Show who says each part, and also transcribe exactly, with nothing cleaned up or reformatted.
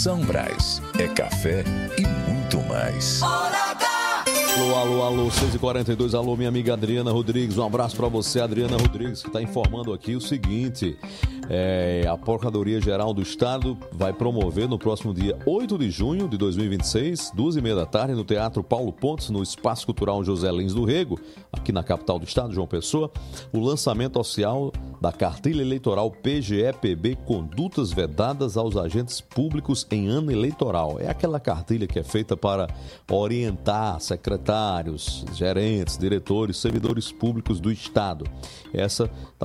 Speaker 1: São Brás é café e muito mais.
Speaker 2: Alô, alô, alô, seis e quarenta e dois, alô, minha amiga Adriana Rodrigues, um abraço para você, Adriana Rodrigues, que está informando aqui o seguinte, é, a Procuradoria-Geral do Estado vai promover no próximo dia oito de junho de dois mil e vinte e seis, duas e meia da tarde, no Teatro Paulo Pontes, no Espaço Cultural José Lins do Rego, aqui na capital do estado, João Pessoa, o lançamento oficial da cartilha eleitoral P G E P B Condutas Vedadas aos Agentes Públicos em Ano Eleitoral. É aquela cartilha que é feita para orientar secretários, gerentes, diretores, servidores públicos do Estado. Essa